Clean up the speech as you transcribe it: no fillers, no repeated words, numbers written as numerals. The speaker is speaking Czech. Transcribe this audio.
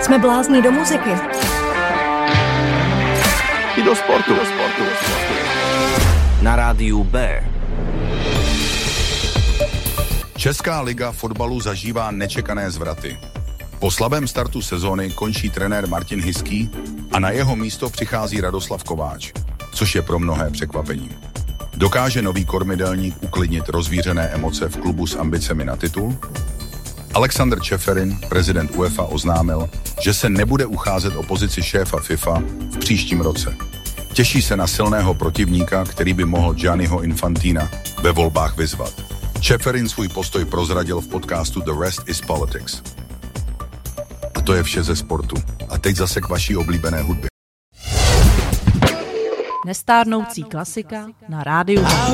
Jsme blázni do muziky. I do sportu. Na rádiu B. Česká liga fotbalu zažívá nečekané zvraty. Po slabém startu sezóny končí trenér Martin Hiský a na jeho místo přichází Radoslav Kováč, což je pro mnohé překvapení. Dokáže nový kormidelník uklidnit rozvířené emoce v klubu s ambicemi na titul? Alexander Čeferin, prezident UEFA, oznámil, že se nebude ucházet o pozici šéfa FIFA v příštím roce. Těší se na silného protivníka, který by mohl Gianniho Infantina ve volbách vyzvat. Čeferin svůj postoj prozradil v podcastu The Rest is Politics. A to je vše ze sportu. A teď zase k vaší oblíbené hudbě. Nestárnoucí klasika na rádiu.